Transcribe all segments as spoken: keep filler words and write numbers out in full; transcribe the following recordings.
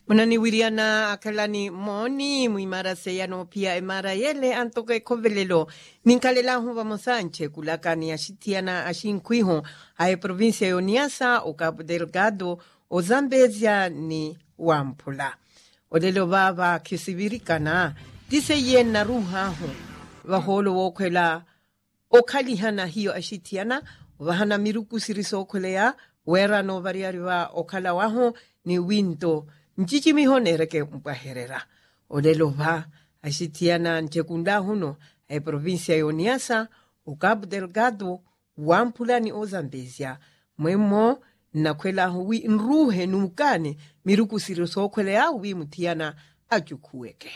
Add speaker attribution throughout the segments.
Speaker 1: Unani wiriana akalani moni muimara seyano pia emara yele antoke kovelelo ninkalela huwa mosanche kulakani ashitiana ashinkuiho ae provincia yoniasa o Cabo Delgado o Zambezia ni Wampula. Odelo baba kisibirikana dise yen na ruhaho waholo wokwela o kalihana hiyo ashitiana wahana miruku siriso kwelea wera no variariwa o kalawaho ni winto Njiji miho nereke mpaherera. Odelo ba ashitiana nchekunda huno e provincia yoniasa o Cabo Delgado Wampula ni o Zambezia. Mwemo na kwela hui nruhe numukane miruku siriso kwelea hui mutiana ajukuweke.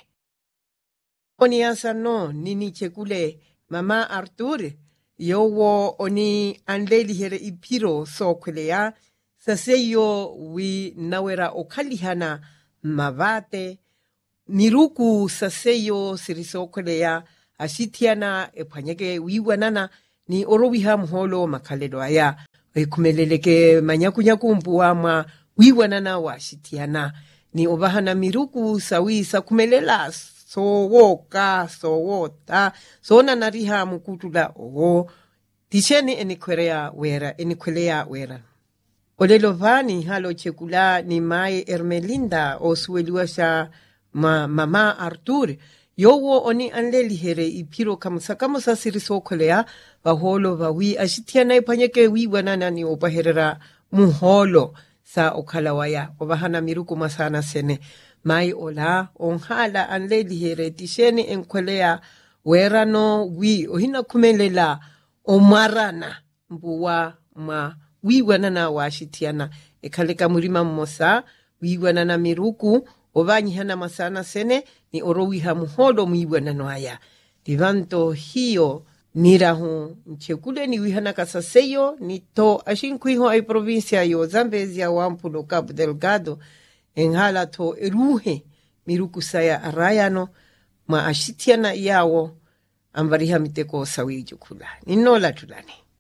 Speaker 1: Oniasa no nini chekule mama Artur yowo oni anleli here ipiro so kwelea saseyo wi nawera okalihana mavate miruku saseyo sirisokolea ashitiana epanyeke wiwanana ni orowiha mholo makaledo aya kumeleleke manyakunyaku mpuama wiwanana wa ashitiana ni obahana miruku sawisa kumelela sowoka sowota sona nariha mukutula ogo tisheni enikwerea wera enikwelea wera Olelo vani halo chekula ni mai Ermelinda o sueluasha ma mama Artur. Yowo oni anleli here ipiro kamusa kamusa siriso kolea baholo vawi ashitiana ipanyeke wi wanana ni obaherera muholo sa okalawaya obahana miruku masana sene mai ola onhala anleli here tisheni enkwelea werano wi ohina kumelela omarana mbuwa ma wiwanana wa ashitiana ekaleka murima mmosa wiwanana miruku ovanyihana masana sene ni orowiha muholo mwiwanano haya divanto hiyo nirahu nchekule ni wihana kasaseyo ni to ashinkuiho ay provincia yo Zambezia Wampula Cabo Delgado enghala to eruhe miruku saya arayano ma ashitiana yawo ambariha miteko sawi jukula ninola tulani